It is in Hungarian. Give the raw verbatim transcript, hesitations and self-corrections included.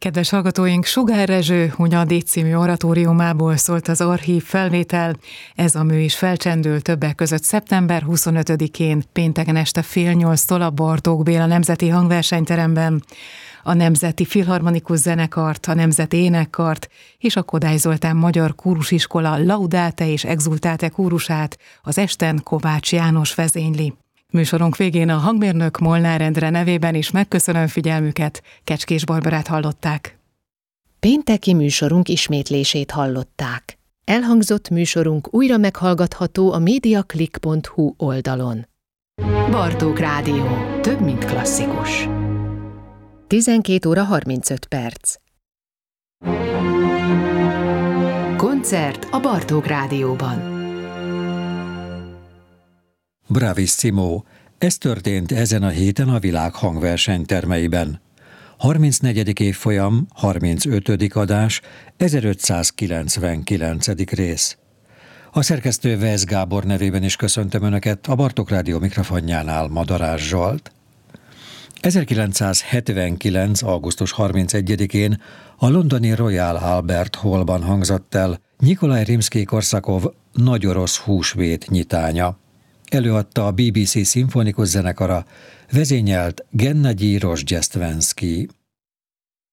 Kedves hallgatóink, Sugár Rezső Hunyadi című oratóriumából szólt az archív felvétel. Ez a mű is felcsendül többek között szeptember huszonötödikén, pénteken este fél nyolctól a Bartók Béla Nemzeti Hangversenyteremben. A Nemzeti Filharmonikus Zenekart, a Nemzeti Énekkart és a Kodály Zoltán Magyar Kórusiskola Laudate és Exultate kórusát az esten Kovács János vezényli. Műsorunk végén a hangmérnök Molnár Endre nevében is megköszönöm figyelmüket, Kecskés Barbarát hallották. Pénteki műsorunk ismétlését hallották. Elhangzott műsorunk újra meghallgatható a mediaclick pont hu oldalon. Bartók Rádió. Több, mint klasszikus. tizenkét óra harmincöt perc. Koncert a Bartók Rádióban. Bravissimo! Ez történt ezen a héten a világ hangversenytermeiben. harmincnegyedik évfolyam, harmincötödik adás, ezerötszázkilencvenkilencedik rész. A szerkesztő Vesz Gábor nevében is köszöntöm Önöket, a Bartók Rádió mikrofonjánál Madarás Zsolt. ezerkilencszázhetvenkilenc. augusztus harmincegyedikén a londoni Royal Albert Hallban hangzott el Nyikolaj Rimszkij-Korsakov Nagy orosz húsvét nyitánya. Előadta a bé bé cé szimfonikus zenekara, vezényelt Gennadij Rozsgyesztvenszkij.